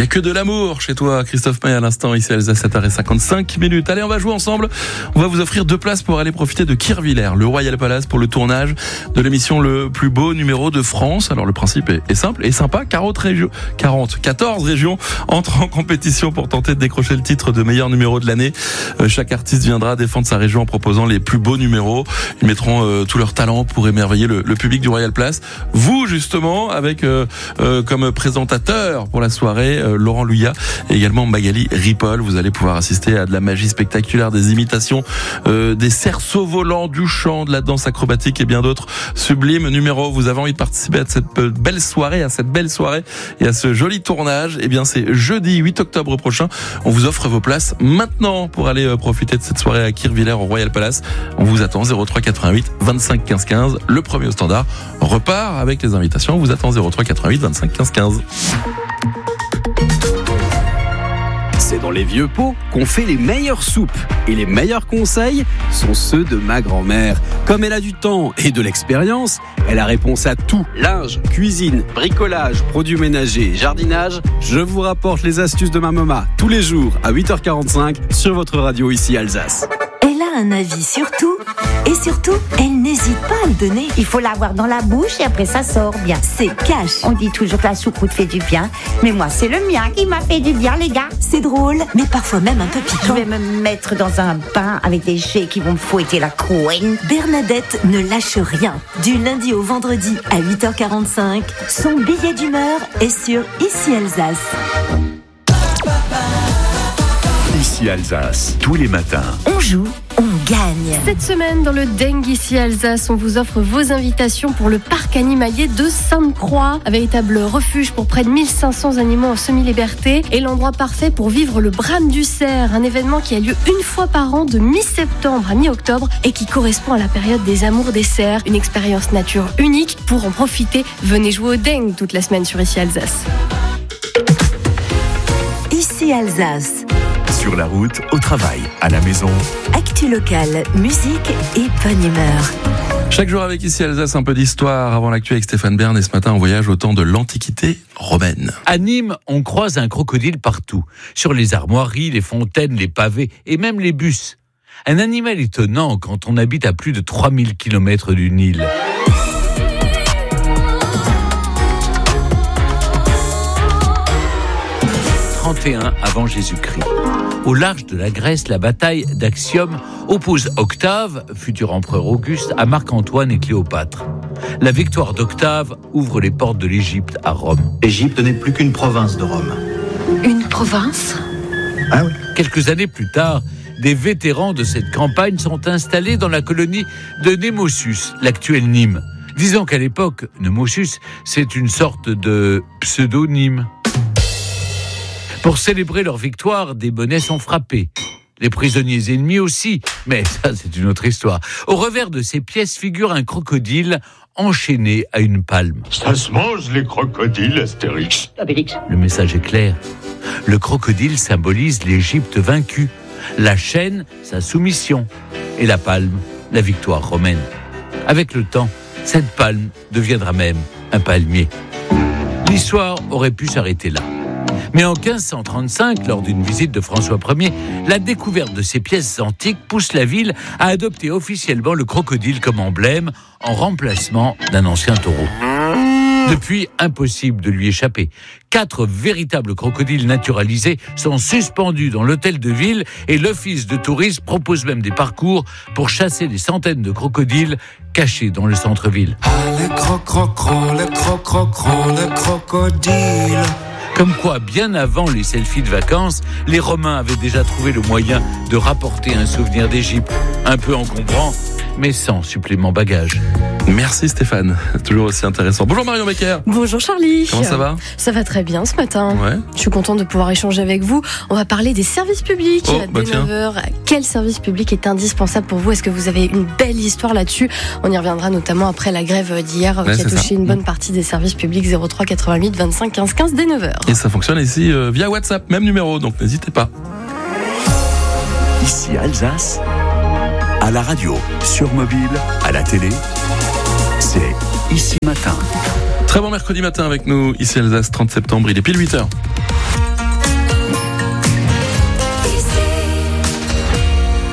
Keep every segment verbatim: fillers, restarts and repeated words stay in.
que de l'amour chez toi, Christophe Maé à l'instant, ici à Alsace, sept heures cinquante-cinq minutes. Allez, on va jouer ensemble. On va vous offrir deux places pour aller profiter de Kirchwiller, le Royal Palace, pour le tournage de l'émission Le plus beau numéro de France. Alors le principe est, est simple et sympa. quarante régions, quarante, quatorze régions entrent en compétition pour tenter de décrocher le titre de meilleur numéro de l'année. Euh, chaque artiste viendra défendre sa région en proposant les plus beaux numéros. Ils mettront euh, tout leur talent pour émerveiller le, le public du Royal Palace. Vous, justement, avec euh, euh, comme présentateur pour la soirée, euh, Laurent Louillat et également Magali Ripoll. Vous allez pouvoir assister à de la magie spectaculaire, des imitations, euh, des cerceaux volants, du chant, de la danse acrobatique et bien d'autres sublimes numéros. Vous avez envie de participer à cette belle soirée, à cette belle soirée et à ce joli tournage. Eh bien, c'est jeudi huit octobre prochain. On vous offre vos places maintenant pour aller profiter de cette soirée à Kirchwiller au Royal Palace. On vous attend zéro trois quatre-vingt-huit vingt-cinq quinze quinze. Le premier au standard repart avec les invitations. On vous attend zéro trois quatre-vingt-huit vingt-cinq quinze quinze. C'est dans les vieux pots qu'on fait les meilleures soupes. Et les meilleurs conseils sont ceux de ma grand-mère. Comme elle a du temps et de l'expérience, elle a réponse à tout. Linge, cuisine, bricolage, produits ménagers, jardinage. Je vous rapporte les astuces de ma maman tous les jours à huit heures quarante-cinq sur votre radio ici Alsace. Elle a un avis sur tout et surtout, elle n'hésite pas à le donner. Il faut l'avoir dans la bouche et après ça sort bien. C'est cash. On dit toujours que la choucroute fait du bien, mais moi c'est le mien qui m'a fait du bien, les gars. C'est drôle, mais parfois même un peu Je piquant. vais me mettre dans un bain avec des jets qui vont me fouetter la couenne. Bernadette ne lâche rien. Du lundi au vendredi à huit heures quarante-cinq, son billet d'humeur est sur Ici Alsace. Ici Alsace, tous les matins. On joue, on gagne. Cette semaine, dans le Dengue ici Alsace, on vous offre vos invitations pour le parc animalier de Sainte-Croix. Un véritable refuge pour près de mille cinq cents animaux en semi-liberté et l'endroit parfait pour vivre le brame du cerf, un événement qui a lieu une fois par an de mi-septembre à mi-octobre et qui correspond à la période des amours des cerfs. Une expérience nature unique. Pour en profiter, venez jouer au Dengue toute la semaine sur Ici Alsace. Ici Alsace. Sur la route, au travail, à la maison. Actu locale, musique et bonne humeur. Chaque jour avec Ici Alsace, un peu d'histoire avant l'actu avec Stéphane Bern. Et ce matin, on voyage au temps de l'Antiquité romaine. À Nîmes, on croise un crocodile partout. Sur les armoiries, les fontaines, les pavés et même les bus. Un animal étonnant quand on habite à plus de trois mille kilomètres du Nil. trente et un avant Jésus-Christ. Au large de la Grèce, la bataille d'Actium oppose Octave, futur empereur Auguste, à Marc-Antoine et Cléopâtre. La victoire d'Octave ouvre les portes de l'Égypte à Rome. L'Égypte n'est plus qu'une province de Rome. Une province ? Ah oui. Quelques années plus tard, des vétérans de cette campagne sont installés dans la colonie de Némosus, l'actuelle Nîmes. Disons qu'à l'époque, Némosus, c'est une sorte de pseudonyme. Pour célébrer leur victoire, des bonnets sont frappés. Les prisonniers ennemis aussi, mais ça c'est une autre histoire. Au revers de ces pièces figure un crocodile enchaîné à une palme. Ça se mange les crocodiles, Astérix. Le message est clair. Le crocodile symbolise l'Égypte vaincue, la chaîne, sa soumission, et la palme, la victoire romaine. Avec le temps, cette palme deviendra même un palmier. L'histoire aurait pu s'arrêter là. Mais en quinze cent trente-cinq, lors d'une visite de François Ier, la découverte de ces pièces antiques pousse la ville à adopter officiellement le crocodile comme emblème en remplacement d'un ancien taureau. Depuis, impossible de lui échapper. Quatre véritables crocodiles naturalisés sont suspendus dans l'hôtel de ville et l'office de tourisme propose même des parcours pour chasser des centaines de crocodiles cachés dans le centre-ville. Ah, le croc-croc-cro, le croc-croc-cro, le crocodile. Comme quoi, bien avant les selfies de vacances, les Romains avaient déjà trouvé le moyen de rapporter un souvenir d'Égypte. Un peu encombrant, mais sans supplément bagage. Merci Stéphane, toujours aussi intéressant. Bonjour Marion Becker. Bonjour Charlie. Comment ça va ? Ça va très bien ce matin. Ouais. Je suis contente de pouvoir échanger avec vous. On va parler des services publics. Oh, Dès bah tiens. neuf heures, quel service public est indispensable pour vous ? Est-ce que vous avez une belle histoire là-dessus ? On y reviendra notamment après la grève d'hier Ouais, qui a c'est touché ça. une bonne partie des services publics. Zéro trois quatre-vingt-huit vingt-cinq quinze quinze dès neuf heures. Et ça fonctionne ici euh, via WhatsApp, même numéro, donc n'hésitez pas. Ici Alsace, à la radio, sur mobile, à la télé, c'est Ici Matin. Très bon mercredi matin avec nous, ici Alsace, trente septembre, il est pile huit heures.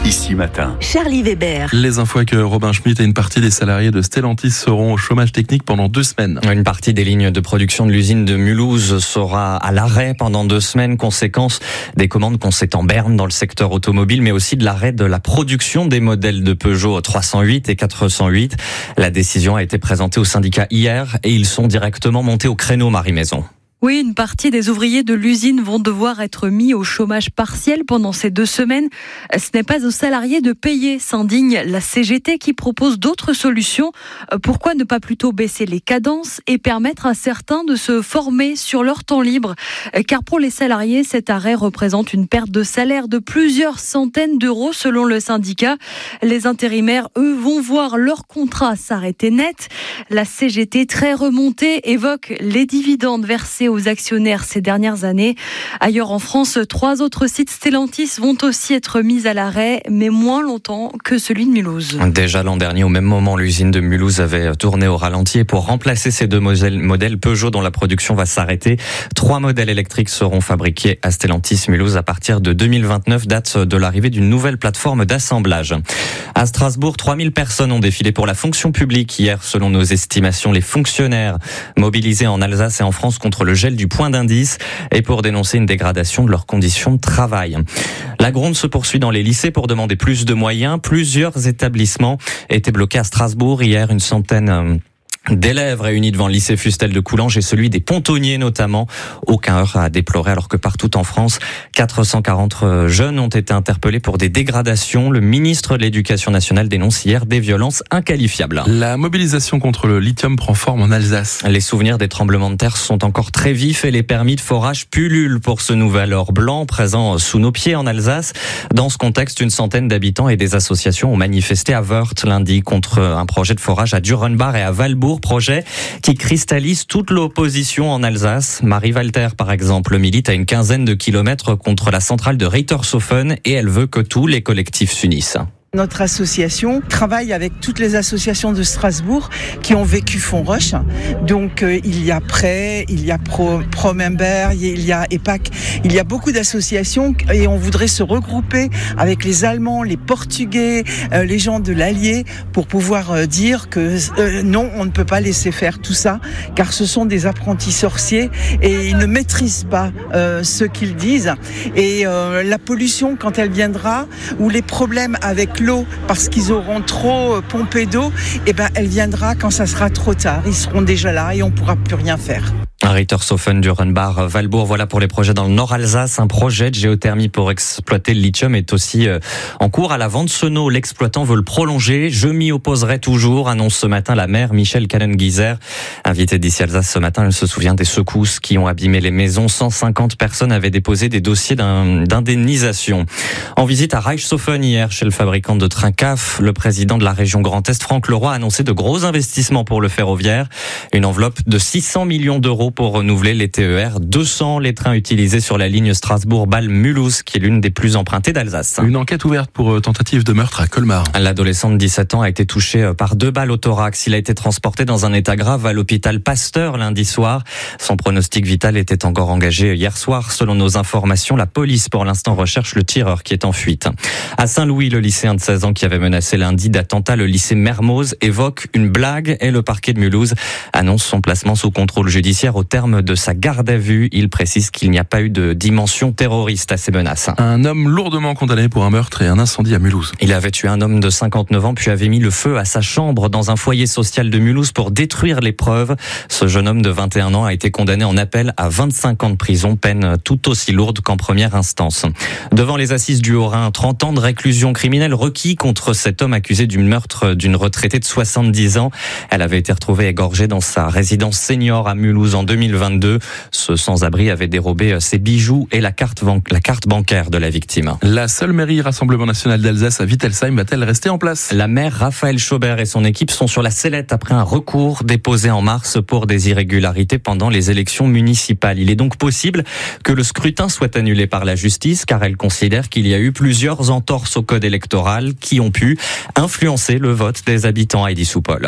Ici Matin. Charlie Weber. Les infos avec Robin Schmitt et une partie des salariés de Stellantis seront au chômage technique pendant deux semaines. Une partie des lignes de production de l'usine de Mulhouse sera à l'arrêt pendant deux semaines, conséquence des commandes qu'on sait en berne dans le secteur automobile, mais aussi de l'arrêt de la production des modèles de Peugeot trois cent huit et quatre cent huit. La décision a été présentée au syndicat hier et ils sont directement montés au créneau, Marie Maison. Oui, une partie des ouvriers de l'usine vont devoir être mis au chômage partiel pendant ces deux semaines. Ce n'est pas aux salariés de payer, s'indigne la C G T qui propose d'autres solutions. Pourquoi ne pas plutôt baisser les cadences et permettre à certains de se former sur leur temps libre ? Car pour les salariés, cet arrêt représente une perte de salaire de plusieurs centaines d'euros selon le syndicat. Les intérimaires, eux, vont voir leur contrat s'arrêter net. La C G T, très remontée, évoque les dividendes versés aux actionnaires ces dernières années. Ailleurs en France, trois autres sites Stellantis vont aussi être mis à l'arrêt, mais moins longtemps que celui de Mulhouse. Déjà l'an dernier, au même moment, l'usine de Mulhouse avait tourné au ralenti et pour remplacer ces deux modèles Peugeot dont la production va s'arrêter, trois modèles électriques seront fabriqués à Stellantis Mulhouse à partir de deux mille vingt-neuf, date de l'arrivée d'une nouvelle plateforme d'assemblage. À Strasbourg, trois mille personnes ont défilé pour la fonction publique hier, selon nos estimations. Les fonctionnaires mobilisés en Alsace et en France contre le gel du point d'indice et pour dénoncer une dégradation de leurs conditions de travail. La gronde se poursuit dans les lycées pour demander plus de moyens. Plusieurs établissements étaient bloqués à Strasbourg hier, une centaine d'élèves réunis devant le lycée Fustel de Coulanges et celui des Pontonniers notamment. Aucun heurt à déplorer alors que partout en France, quatre cent quarante jeunes ont été interpellés pour des dégradations. Le ministre de l'Éducation nationale dénonce hier des violences inqualifiables. La mobilisation contre le lithium prend forme en Alsace. Les souvenirs des tremblements de terre sont encore très vifs et les permis de forage pullulent pour ce nouvel or blanc présent sous nos pieds en Alsace. Dans ce contexte, une centaine d'habitants et des associations ont manifesté à Wörth lundi contre un projet de forage à Durenbach et à Walbourg. Projet qui cristallise toute l'opposition en Alsace. Marie Walter, par exemple, milite à une quinzaine de kilomètres contre la centrale de Reitershofen et elle veut que tous les collectifs s'unissent. Notre association travaille avec toutes les associations de Strasbourg qui ont vécu Fonroche. Donc euh, il y a Prêt, il y a Pro, Promember, il y a E P A C, il y a beaucoup d'associations et on voudrait se regrouper avec les Allemands, les Portugais, euh, les gens de l'Allier pour pouvoir euh, dire que euh, non, on ne peut pas laisser faire tout ça car ce sont des apprentis sorciers et ils ne maîtrisent pas euh, ce qu'ils disent. Et euh, la pollution quand elle viendra ou les problèmes avec l'eau parce qu'ils auront trop pompé d'eau, et ben elle viendra quand ça sera trop tard. Ils seront déjà là et on pourra plus rien faire. Reitershofen, Durenbach, Walbourg, voilà pour les projets dans le Nord Alsace. Un projet de géothermie pour exploiter le lithium est aussi euh, en cours à la Vente-Senot. L'exploitant veut le prolonger. Je m'y opposerai toujours, annonce ce matin la maire Michel Cannon-Guiser. Invitée d'ici Alsace ce matin, elle se souvient des secousses qui ont abîmé les maisons. cent cinquante personnes avaient déposé des dossiers d'un, d'indemnisation. En visite à Reichshofen hier, chez le fabricant de trains C A F, le président de la région Grand Est, Franck Leroy, a annoncé de gros investissements pour le ferroviaire. Une enveloppe de six cents millions d'euros pour renouveler les T E R, deux cents les trains utilisés sur la ligne Strasbourg-Bâle-Mulhouse, qui est l'une des plus empruntées d'Alsace. Une enquête ouverte pour tentative de meurtre à Colmar. L'adolescent de dix-sept ans a été touché par deux balles au thorax. Il a été transporté dans un état grave à l'hôpital Pasteur lundi soir. Son pronostic vital était encore engagé hier soir. Selon nos informations, la police pour l'instant recherche le tireur qui est en fuite. À Saint-Louis, le lycéen de seize ans qui avait menacé lundi d'attentat le lycée Mermoz évoque une blague et le parquet de Mulhouse annonce son placement sous contrôle judiciaire au terme de sa garde à vue. Il précise qu'il n'y a pas eu de dimension terroriste à ces menaces. Un homme lourdement condamné pour un meurtre et un incendie à Mulhouse. Il avait tué un homme de cinquante-neuf ans puis avait mis le feu à sa chambre dans un foyer social de Mulhouse pour détruire les preuves. Ce jeune homme de vingt et un ans a été condamné en appel à vingt-cinq ans de prison, peine tout aussi lourde qu'en première instance. Devant les assises du Haut-Rhin, trente ans de réclusion criminelle requis contre cet homme accusé du meurtre d'une retraitée de soixante-dix ans. Elle avait été retrouvée égorgée dans sa résidence senior à Mulhouse en deux mille vingt-deux. Ce sans-abri avait dérobé ses bijoux et la carte, ban- la carte bancaire de la victime. La seule mairie Rassemblement National d'Alsace à Wittelsheim va-t-elle rester en place ? La maire Raphaël Schaubert et son équipe sont sur la sellette après un recours déposé en mars pour des irrégularités pendant les élections municipales. Il est donc possible que le scrutin soit annulé par la justice car elle considère qu'il y a eu plusieurs entorses au code électoral qui ont pu influencer le vote des habitants à Heidi Soupol.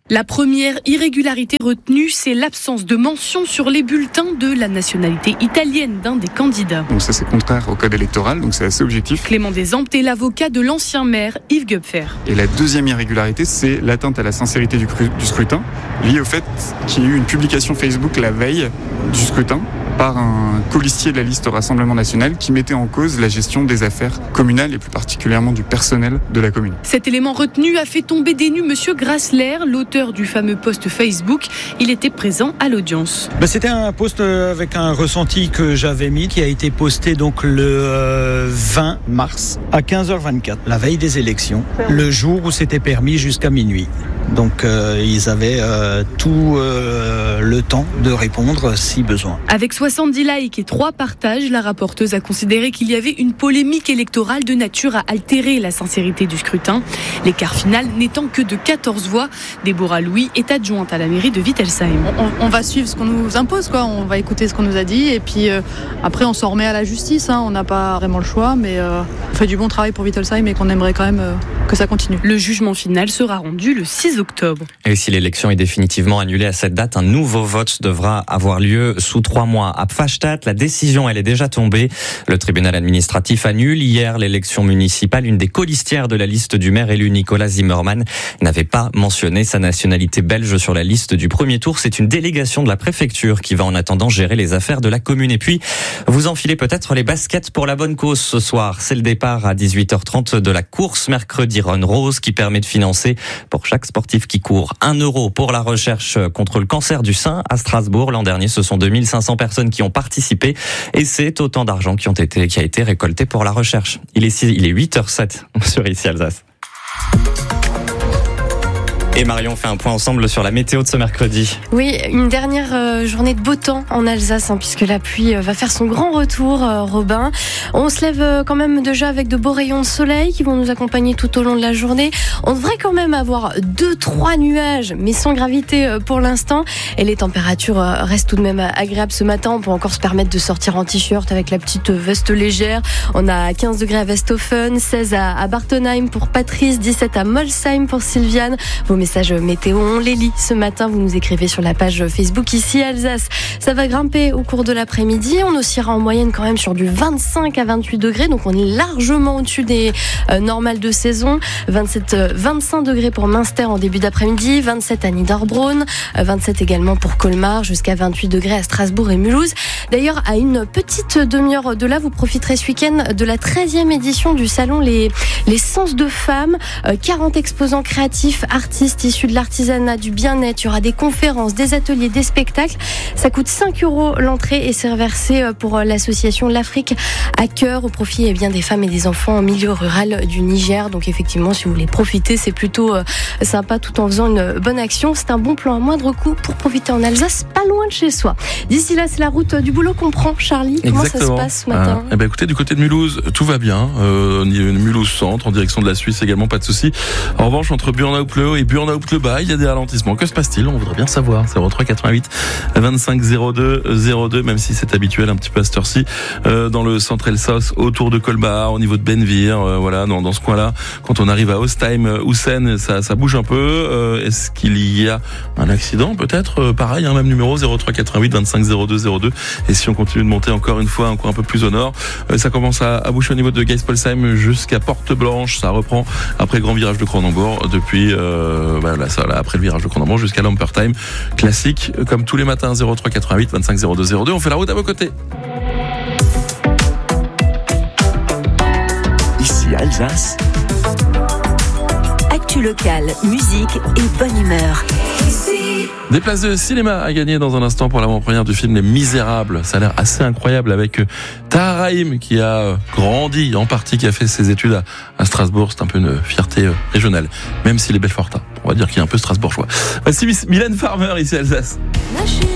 La première irrégularité retenue, c'est l'absence de mention sur les bulletins de la nationalité italienne d'un des candidats. Donc ça, c'est contraire au code électoral, donc c'est assez objectif. Clément Desamptes est l'avocat de l'ancien maire Yves Gupfer. Et la deuxième irrégularité, c'est l'atteinte à la sincérité du, cru- du scrutin, liée au fait qu'il y ait eu une publication Facebook la veille du scrutin par un colistier de la liste Rassemblement National qui mettait en cause la gestion des affaires communales et plus particulièrement du personnel de la commune. Cet élément retenu a fait tomber des nues Monsieur Grassler, l'auteur du fameux post Facebook. Il était présent à l'audience. Ben, c'était un post avec un ressenti que j'avais mis qui a été posté donc le euh, vingt mars à quinze heures vingt-quatre, la veille des élections, le jour où c'était permis jusqu'à minuit. Donc euh, ils avaient euh, tout euh, le temps de répondre si besoin. Avec soixante-dix likes et trois partages, la rapporteuse a considéré qu'il y avait une polémique électorale de nature à altérer la sincérité du scrutin. L'écart final n'étant que de quatorze voix. Déborah Louis est adjointe à la mairie de Wittelsheim. On, on va suivre ce qu'on nous impose, quoi. On va écouter ce qu'on nous a dit et puis euh, après on s'en remet à la justice. Hein. On n'a pas vraiment le choix, mais euh, on fait du bon travail pour Wittelsheim et qu'on aimerait quand même euh, que ça continue. Le jugement final sera rendu le six octobre. Et si l'élection est définitivement annulée à cette date, un nouveau vote devra avoir lieu sous trois mois. À Pfastatt, la décision, elle est déjà tombée. Le tribunal administratif annule hier l'élection municipale. Une des colistières de la liste du maire élu, Nicolas Zimmermann, n'avait pas mentionné sa nationalité belge sur la liste du premier tour. C'est une délégation de la préfecture qui va en attendant gérer les affaires de la commune. Et puis, vous enfilez peut-être les baskets pour la bonne cause ce soir. C'est le départ à dix-huit heures trente de la course mercredi Run Rose qui permet de financer pour chaque sportif qui court un euro pour la recherche contre le cancer du sein à Strasbourg. L'an dernier, ce sont deux mille cinq cents personnes qui ont participé et c'est autant d'argent qui ont été, qui a été récolté pour la recherche. Il est, il est huit heures sept sur Ici Alsace. Et Marion fait un point ensemble sur la météo de ce mercredi. Oui, une dernière euh, journée de beau temps en Alsace, hein, puisque la pluie euh, va faire son grand retour, euh, Robin. On se lève euh, quand même déjà avec de beaux rayons de soleil qui vont nous accompagner tout au long de la journée. On devrait quand même avoir deux, trois nuages, mais sans gravité euh, pour l'instant. Et les températures euh, restent tout de même agréables ce matin. On peut encore se permettre de sortir en t-shirt avec la petite veste légère. On a quinze degrés à Westhofen, seize à, à Bartenheim pour Patrice, dix-sept à Molsheim pour Sylviane. Vos message météo, on les lit ce matin, vous nous écrivez sur la page Facebook Ici Alsace. Ça va grimper au cours de l'après-midi, on oscillera en moyenne quand même sur du vingt-cinq à vingt-huit degrés, donc on est largement au-dessus des euh, normales de saison. vingt-sept, vingt-cinq degrés pour Münster en début d'après-midi, vingt-sept à Niederbronn, euh, vingt-sept également pour Colmar, jusqu'à vingt-huit degrés à Strasbourg et Mulhouse. D'ailleurs, à une petite demi-heure de là, vous profiterez ce week-end de la treizième édition du salon Les, Les Sens de Femmes, euh, quarante exposants créatifs, artistes issus de l'artisanat, du bien-être. Il y aura des conférences, des ateliers, des spectacles. Ça coûte cinq euros l'entrée et c'est reversé pour l'association L'Afrique à cœur au profit eh bien, des femmes et des enfants en milieu rural du Niger. Donc effectivement, si vous voulez profiter, c'est plutôt euh, sympa tout en faisant une bonne action. C'est un bon plan à moindre coût pour profiter en Alsace, pas loin de chez soi. D'ici là, c'est la route du boulot qu'on prend. Charlie, comment Exactement. ça se passe ce matin? ah, eh ben, Écoutez, du côté de Mulhouse, tout va bien. Euh, Mulhouse centre, en direction de la Suisse également, pas de souci. En revanche, entre Burnau-Pleu et Burnau le bas, il y a des ralentissements. Que se passe-t-il? On voudrait bien savoir. zéro trois quatre-vingt-huit vingt-cinq zéro deux zéro deux, même si c'est habituel un petit peu à cette heure-ci, euh, dans le centre Elsass, autour de Colmar, au niveau de Benvir, euh, voilà, dans, dans ce coin-là. Quand on arrive à Ostheim, Houssen, ça, ça bouge un peu. Euh, est-ce qu'il y a un accident? Peut-être, euh, pareil, hein, même numéro zéro trois quatre-vingt-huit vingt-cinq zéro deux zéro deux. Et si on continue de monter encore une fois un coin un peu plus au nord, euh, ça commence à, à bouger au niveau de Geispolsheim jusqu'à Porte Blanche. Ça reprend après le grand virage de Cronenbourg depuis, euh, bah, là, ça, là, après le virage de Cronenbourg jusqu'à Lampertheim. Classique, comme tous les matins, zéro trois quatre-vingt-huit vingt-cinq zéro deux zéro deux. On fait la route à vos côtés. Ici Alsace. Actu locale, musique et bonne humeur. Des places de cinéma à gagner dans un instant pour l'avant-première du film Les Misérables. Ça a l'air assez incroyable avec Tahar Rahim qui a grandi en partie, qui a fait ses études à, à Strasbourg. C'est un peu une fierté régionale, même s'il est belfortain. On va dire qu'il est un peu strasbourgeois. Voici Mylène Farmer ici à Alsace.